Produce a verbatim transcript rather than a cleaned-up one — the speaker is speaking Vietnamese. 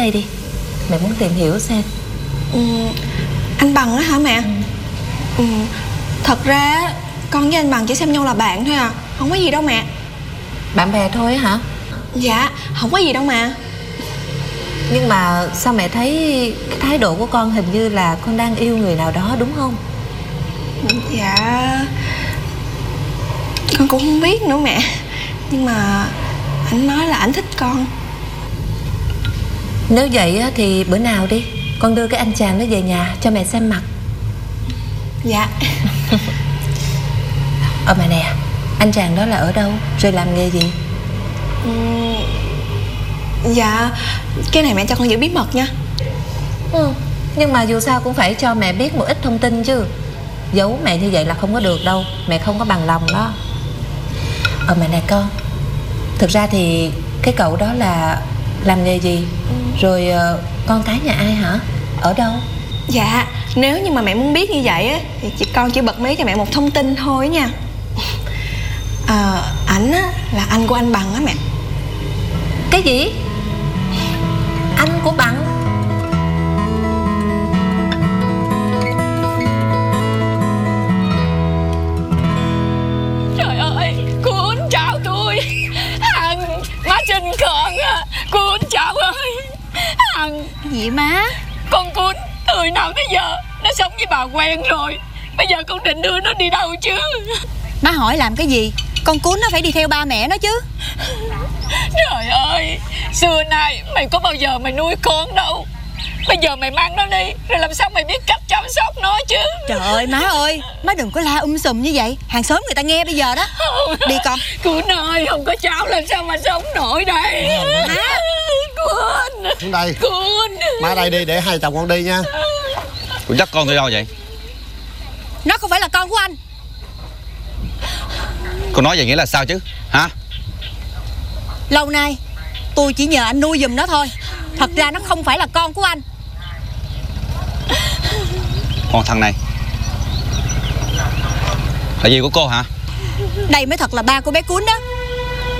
đây đi. Mẹ muốn tìm hiểu xem. ừ, Anh Bằng á hả mẹ? ừ. Ừ, thật ra con với anh Bằng chỉ xem nhau là bạn thôi à, không có gì đâu mẹ. Bạn bè thôi hả? Dạ, không có gì đâu mà. Nhưng mà sao mẹ thấy cái thái độ của con hình như là con đang yêu người nào đó đúng không? Dạ, con cũng không biết nữa mẹ. Nhưng mà anh nói là anh thích con. Nếu vậy thì bữa nào đi, con đưa cái anh chàng đó về nhà cho mẹ xem mặt. Dạ. Ờ mà nè, anh chàng đó là ở đâu, rồi làm nghề gì? ừ, Dạ, cái này mẹ cho con giữ bí mật nha. ừ, Nhưng mà dù sao cũng phải cho mẹ biết một ít thông tin chứ. Giấu mẹ như vậy là không có được đâu. Mẹ không có bằng lòng đó. Ờ mà nè con, thực ra thì cái cậu đó là làm nghề gì? Rồi uh, con cái nhà ai hả? Ở đâu? Dạ, nếu như mà mẹ muốn biết như vậy á thì chị con chỉ bật mí cho mẹ một thông tin thôi nha. à, Ảnh á là anh của anh Bằng á mẹ. Cái gì? Anh của Bằng? Trời ơi, cô Út chào tôi. Hằng, má Trinh con á. Cô Út chào ơi. Hằng. Gì má? Con cô Út từ nào tới giờ nó sống với bà quen rồi. Bây giờ con định đưa nó đi đâu chứ? Má hỏi làm cái gì? Con Cún nó phải đi theo ba mẹ nó chứ. Trời ơi, xưa nay mày có bao giờ mày nuôi con đâu. Bây giờ mày mang nó đi, rồi làm sao mày biết cách chăm sóc nó chứ? Trời ơi má ơi, má đừng có la um sùm như vậy, hàng xóm người ta nghe bây giờ đó. Đi con. Cún ơi, không có cháu làm sao mà sống nổi đây. Má. Cún. Xuống đây. Cún. Má đây đi để hai chồng con đi nha. Cô dắt con đi đâu vậy? Nó không phải là con của anh. Cô nói vậy nghĩa là sao chứ? Hả? Lâu nay tôi chỉ nhờ anh nuôi giùm nó thôi. Thật ra nó không phải là con của anh. Con thằng này là gì của cô hả? Đây mới thật là ba của bé Cún đó.